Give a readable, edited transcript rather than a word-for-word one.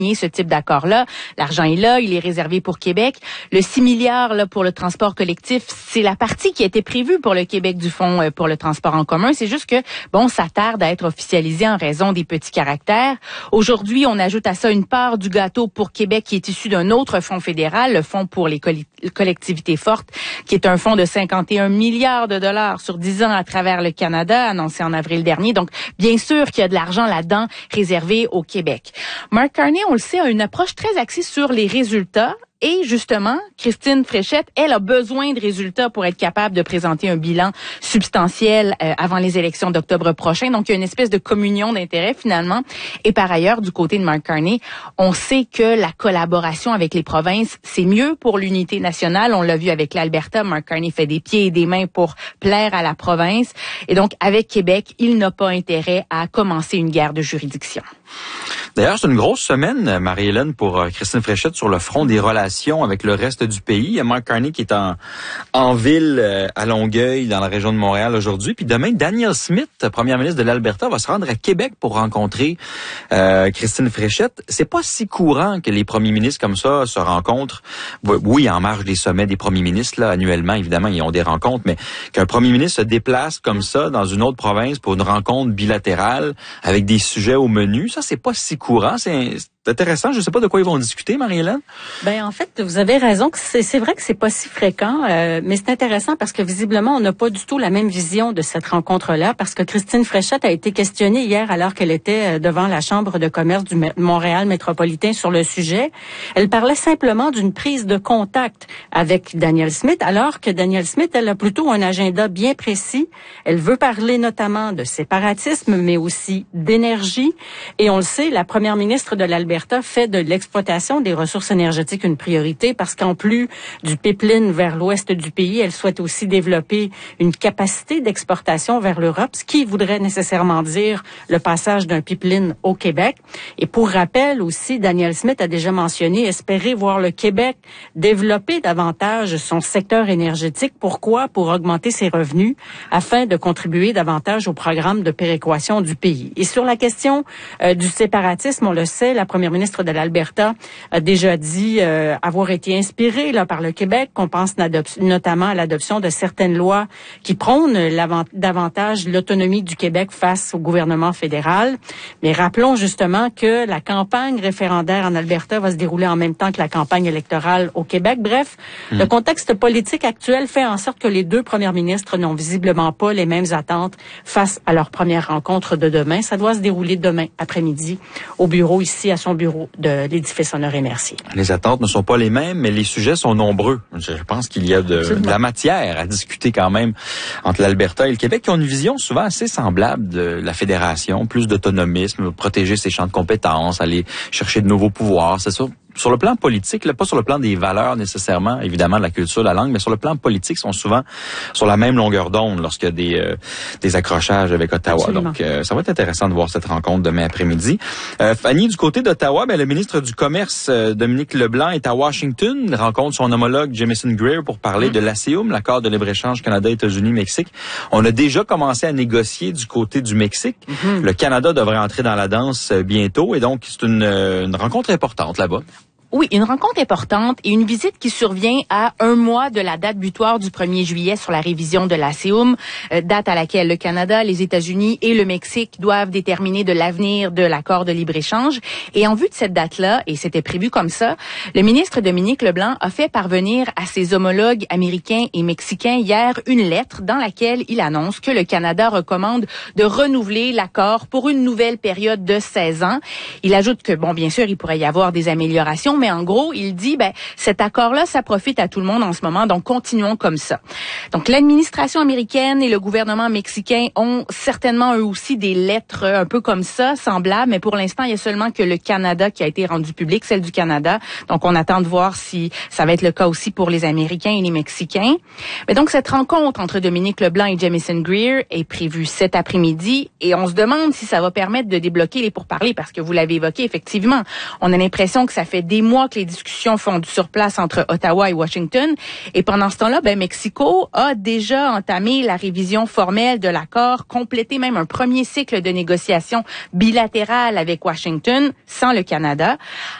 ce type d'accord-là. L'argent est là, il est réservé pour Québec. Le 6 milliards là, pour le transport collectif, c'est la partie qui a été prévue pour le Québec du Fonds pour le transport en commun. C'est juste que, ça tarde à être officialisé en raison des petits caractères. Aujourd'hui, on ajoute à ça une part du gâteau pour Québec qui est issu d'un autre fonds fédéral, le Fonds pour les collectivités fortes, qui est un fonds de 51 milliards de dollars sur 10 ans à travers le Canada, annoncé en avril dernier. Donc, bien sûr qu'il y a de l'argent là-dedans réservé au Québec. Mark Carney, on le sait, a une approche très axée sur les résultats. Et justement, Christine Fréchette, elle a besoin de résultats pour être capable de présenter un bilan substantiel avant les élections d'octobre prochain. Donc, il y a une espèce de communion d'intérêts finalement. Et par ailleurs, du côté de Mark Carney, on sait que la collaboration avec les provinces, c'est mieux pour l'unité nationale. On l'a vu avec l'Alberta. Mark Carney fait des pieds et des mains pour plaire à la province. Et donc, avec Québec, il n'a pas intérêt à commencer une guerre de juridiction. D'ailleurs, c'est une grosse semaine, Marie-Hélène, pour Christine Fréchette sur le front des relations avec le reste du pays. Il y a Mark Carney qui est en ville à Longueuil, dans la région de Montréal aujourd'hui. Puis demain, Danielle Smith, première ministre de l'Alberta, va se rendre à Québec pour rencontrer Christine Fréchette. C'est pas si courant que les premiers ministres comme ça se rencontrent. Oui, en marge des sommets des premiers ministres, là, annuellement, évidemment, ils ont des rencontres, mais qu'un premier ministre se déplace comme ça dans une autre province pour une rencontre bilatérale avec des sujets au menu, ça, c'est pas si courant. C'est intéressant. Je ne sais pas de quoi ils vont discuter, Marie-Hélène. En fait, vous avez raison que c'est vrai que c'est pas si fréquent, mais c'est intéressant parce que visiblement, on n'a pas du tout la même vision de cette rencontre-là, parce que Christine Fréchette a été questionnée hier alors qu'elle était devant la Chambre de commerce du Montréal métropolitain sur le sujet. Elle parlait simplement d'une prise de contact avec Danielle Smith, alors que Danielle Smith, elle a plutôt un agenda bien précis. Elle veut parler notamment de séparatisme, mais aussi d'énergie. Et on le sait, la première ministre de l'Alberta fait de l'exploitation des ressources énergétiques une priorité parce qu'en plus du pipeline vers l'ouest du pays, elle souhaite aussi développer une capacité d'exportation vers l'Europe, ce qui voudrait nécessairement dire le passage d'un pipeline au Québec. Et pour rappel aussi, Danielle Smith a déjà mentionné espérer voir le Québec développer davantage son secteur énergétique. Pourquoi? Pour augmenter ses revenus afin de contribuer davantage au programme de péréquation du pays. Et sur la question du séparatisme, on le sait, la première ministre de l'Alberta a déjà dit avoir été inspirée par le Québec, qu'on pense notamment à l'adoption de certaines lois qui prônent davantage l'autonomie du Québec face au gouvernement fédéral. Mais rappelons justement que la campagne référendaire en Alberta va se dérouler en même temps que la campagne électorale au Québec. Bref, le contexte politique actuel fait en sorte que les deux premières ministres n'ont visiblement pas les mêmes attentes face à leur première rencontre de demain. Ça doit se dérouler demain après-midi au bureau ici à son bureau de l'édifice Honoré-Mercier. Les attentes ne sont pas les mêmes, mais les sujets sont nombreux. Je pense qu'il y a de la matière à discuter quand même entre l'Alberta et le Québec qui ont une vision souvent assez semblable de la fédération, plus d'autonomisme, protéger ses champs de compétences, aller chercher de nouveaux pouvoirs, c'est ça. Sur le plan politique, là, pas sur le plan des valeurs nécessairement, évidemment, la culture, la langue, mais sur le plan politique, ils sont souvent sur la même longueur d'onde lorsqu'il y a des accrochages avec Ottawa. Absolument. Donc, ça va être intéressant de voir cette rencontre demain après-midi. Fanny, du côté d'Ottawa, le ministre du Commerce, Dominique Leblanc, est à Washington. Il rencontre son homologue Jamieson Greer pour parler de l'ASEUM, l'accord de libre-échange Canada-États-Unis-Mexique. On a déjà commencé à négocier du côté du Mexique. Le Canada devrait entrer dans la danse bientôt et donc c'est une rencontre importante là-bas. Oui, une rencontre importante et une visite qui survient à un mois de la date butoir du 1er juillet sur la révision de l'ASEUM, date à laquelle le Canada, les États-Unis et le Mexique doivent déterminer de l'avenir de l'accord de libre-échange. Et en vue de cette date-là, et c'était prévu comme ça, le ministre Dominique Leblanc a fait parvenir à ses homologues américains et mexicains hier une lettre dans laquelle il annonce que le Canada recommande de renouveler l'accord pour une nouvelle période de 16 ans. Il ajoute que, bien sûr, il pourrait y avoir des améliorations, mais en gros, il dit, cet accord-là, ça profite à tout le monde en ce moment, donc continuons comme ça. Donc, l'administration américaine et le gouvernement mexicain ont certainement eux aussi des lettres un peu comme ça, semblables, mais pour l'instant, il y a seulement que le Canada qui a été rendu public, celle du Canada. Donc, on attend de voir si ça va être le cas aussi pour les Américains et les Mexicains. Mais donc, cette rencontre entre Dominique Leblanc et Jamieson Greer est prévue cet après-midi et on se demande si ça va permettre de débloquer les pourparlers parce que vous l'avez évoqué, effectivement, on a l'impression que ça fait des mois mois que les discussions font sur place entre Ottawa et Washington. Et pendant ce temps-là, Mexico a déjà entamé la révision formelle de l'accord, complété même un premier cycle de négociations bilatérales avec Washington, sans le Canada.